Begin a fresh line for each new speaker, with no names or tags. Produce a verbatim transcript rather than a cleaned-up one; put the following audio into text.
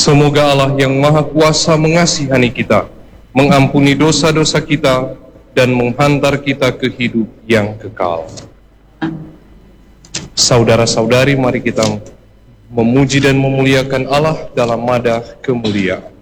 Semoga Allah yang Maha Kuasa mengasihani kita, mengampuni dosa-dosa kita, dan menghantar kita ke hidup yang kekal. Saudara-saudari, mari kita memuji dan memuliakan Allah dalam madah kemuliaan.